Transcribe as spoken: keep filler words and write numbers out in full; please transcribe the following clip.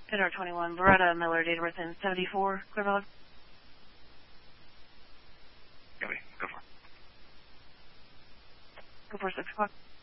Fedor twenty-one, Beretta Miller, date of birth in seventy-four, clear valid. Copy. Go for it. Go for six o'clock.